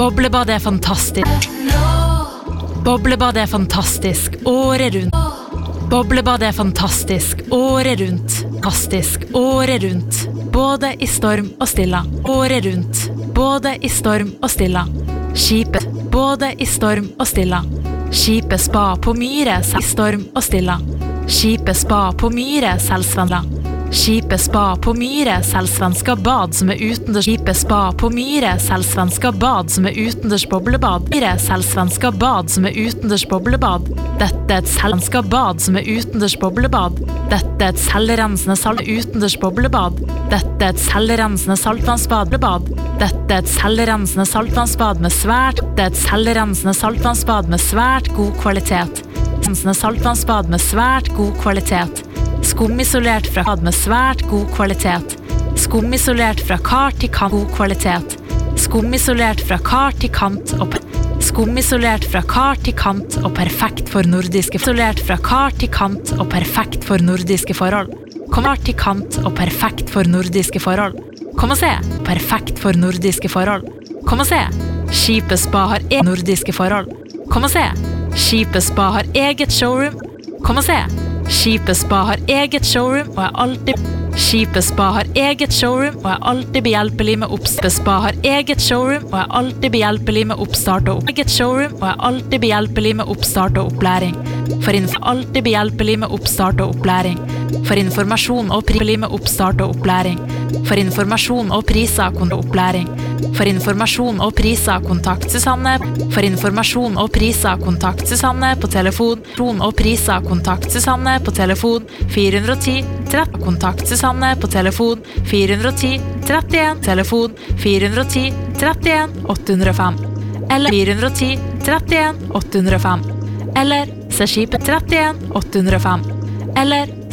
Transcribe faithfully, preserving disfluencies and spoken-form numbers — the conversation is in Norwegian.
Boblebad er fantastisk. Boblebad er fantastisk, året rundt. Boblebad er fantastisk, året rundt. Fantastisk, året rundt. Både i storm og stilla. Året rundt. Både i storm og stilla. Skipet. Både i storm og stilla. Skipet spa på myre, i storm og stilla. Skipet spa på myre, selvsvenla. Skipet spa på myre, selvsvenska bad som er utendørs. Skipet spa på myre, selvsvenska bad som er utendørs boblebad. Myre, selvsvenska bad som er utendørs boblebad. Dette er et selvsvenska bad som er utendørs boblebad. Dette er et selvrensende salt utendørs boblebad. Dette er et selvrensende saltvannsbad. Dette er et selvrensende saltvannsbad med svært. Dette er et selvrensende saltvannsbad med svært god kvalitet. Selvrensende saltvannsbad med svært god kvalitet. Skumisolert fra bad med svært god kvalitet. Skumisolert fra kar til kant god kvalitet. Skumisolert fra kar til kant og Skumisolert fra kar til kant og perfekt for nordiske Isolert fra kar til kant og perfekt for nordiske forhold. Kar til kant og perfekt for nordiske forhold. Kom og se. Perfekt for nordiske forhold. Kom og se. Skipet spa har eget nordiske forhold. Kom og se. Skipet spa har eget showroom. Kom og se. Skipet spa har eget showroom og er alltid Skipet spa har eget showroom og er alltid behjelpelig med oppstart. Skipet spa har eget showroom og er alltid behjelpelig med oppstart og opp. Eget showroom og er alltid behjelpelig med oppstart og opplæring. For info alltid behjelpelig med oppstart og opplæring. For informasjon og pri med oppstart og opplæring. For informasjon og priser og opplæring. For informasjon og priser kontakt Susanne. For informasjon og priser kontakt Susanne på telefon. Og priser kontakt Susanne på telefon fire ti tretti. Kontakt Susanne på telefon fire ti trettien. Telefon fire ti trettien åtte hundre og fem. Eller fire ti trettien åtte hundre og fem. Eller se skipet trettien åtte hundre og fem. Eller